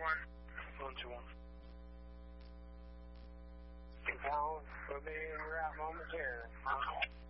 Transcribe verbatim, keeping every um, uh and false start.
one. one two one. Control, we'll be en route momentarily.